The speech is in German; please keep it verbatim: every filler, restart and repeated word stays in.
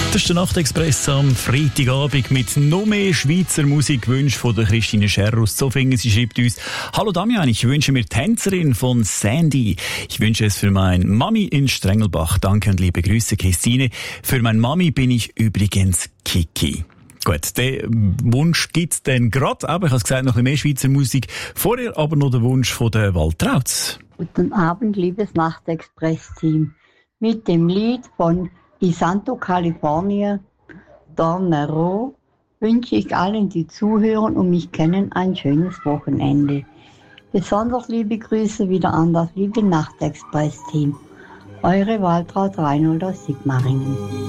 Das ist der Nachtexpress am Freitagabend mit noch mehr Schweizer Musikwünschen von der Christine Scherr aus Zofingen. Sie schreibt uns: Hallo Damian, ich wünsche mir Tänzerin von Sandy. Ich wünsche es für mein Mami in Strengelbach. Danke und liebe Grüße, Christine. Für mein Mami bin ich übrigens Kiki. Gut, den Wunsch gibt's dann gerade. Aber ich habe gesagt, noch ein bisschen mehr Schweizer Musik. Vorher aber noch der Wunsch von der Waltrauz. Guten Abend, liebes Nachtexpress-Team. Mit dem Lied von Isanto California, Tornero, wünsche ich allen, die zuhören und mich kennen, ein schönes Wochenende. Besonders liebe Grüße wieder an das liebe Nachtexpress-Team. Eure Waltraud Reinhold aus Sigmaringen.